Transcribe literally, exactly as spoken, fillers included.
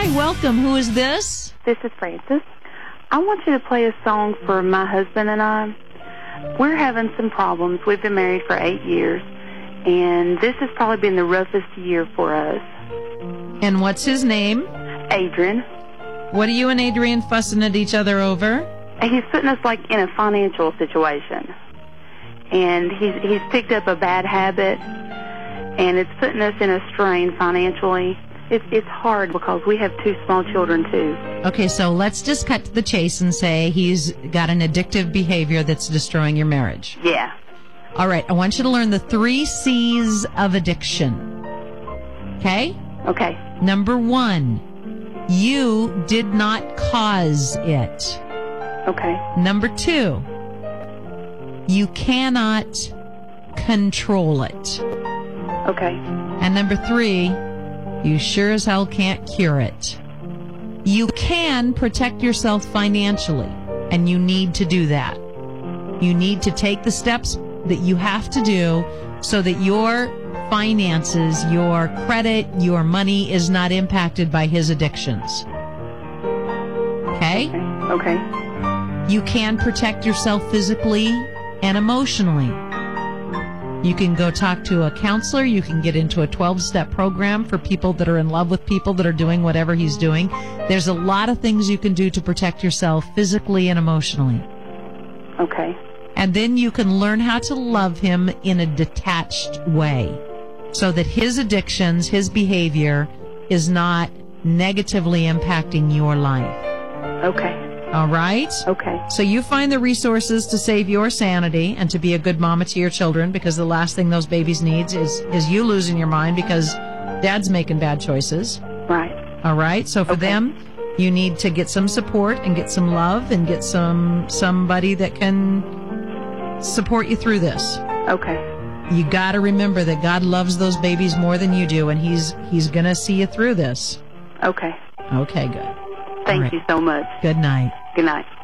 Hi, welcome. Who is this? This is Francis. I want you to play a song for my husband and I. We're having some problems. We've been married for eight years, and this has probably been the roughest year for us. And what's his name? Adrian. What are you and Adrian fussing at each other over? He's putting us like in a financial situation, and he's he's picked up a bad habit, and it's putting us in a strain financially. It's it's hard because we have two small children too. Okay, so let's just cut to the chase and say he's got an addictive behavior that's destroying your marriage. Yeah. All right, I want you to learn the three C's of addiction. Okay? Okay. Number one, you did not cause it. Okay. Number two, you cannot control it. Okay. And number three, you sure as hell can't cure it. You can protect yourself financially, and you need to do that. You need to take the steps that you have to do so that your finances, your credit, your money is not impacted by his addictions. Okay? Okay. You can protect yourself physically and emotionally. You can go talk to a counselor. You can get into a twelve-step program for people that are in love with people that are doing whatever he's doing. There's a lot of things you can do to protect yourself physically and emotionally. Okay. And then you can learn how to love him in a detached way so that his addictions, his behavior is not negatively impacting your life. Okay. All right? Okay. So you find the resources to save your sanity and to be a good mama to your children, because the last thing those babies need is, is you losing your mind because dad's making bad choices. Right. All right? So for Okay. them, you need to get some support and get some love and get some somebody that can support you through this. Okay. You got to remember that God loves those babies more than you do, and he's he's going to see you through this. Okay. Okay, good. Thank All right. you so much. Good night. Good night.